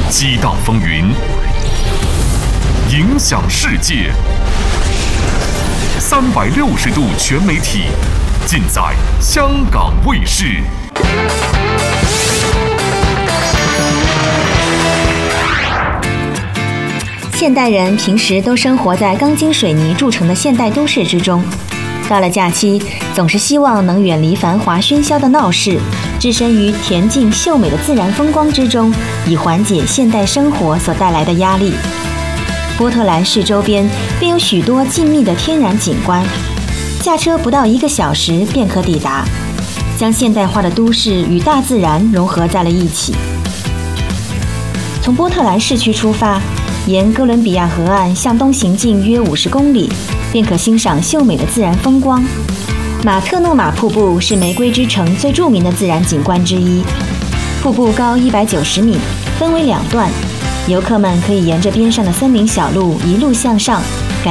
激荡风云，影响世界。360度全媒体，尽在香港卫视。 现代人平时都生活在钢筋水泥铸成的现代都市之中，到了假期，总是希望能远离繁华喧嚣的闹市，置身于恬静秀美的自然风光之中，以缓解现代生活所带来的压力。波特兰市周边便有许多静谧的天然景观，驾车不到1个小时便可抵达，将现代化的都市与大自然融合在了一起。从波特兰市区出发，沿哥伦比亚河岸向东行进约50公里，便可欣赏秀美的自然风光。马特诺马瀑布是玫瑰之城最著名的自然景观之一，瀑布高190米，分为2段，游客们可以沿着边上的森林小路一路向上，